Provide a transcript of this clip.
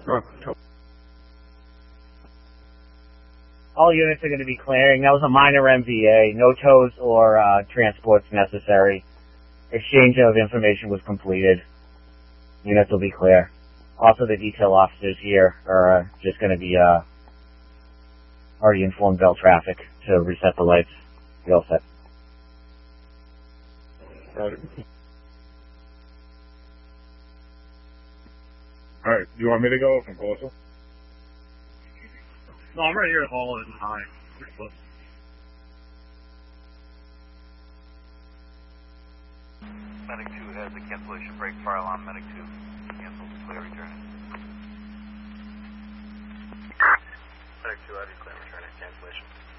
All units are going to be clearing. That was a minor MVA. No tows or transports necessary. Exchange of information was completed. Units will be clear. Also, the detail officers here are just going to be already informed Bell Traffic to reset the lights. Be all set. Alright. Alright, do you want me to go from closer? No, I'm right here at Hall and High. Pretty close. Medic 2 has a cancellation brake fire alarm. Medic 2 cancels, clear returning. Medic 2, how do you clear returning cancellation?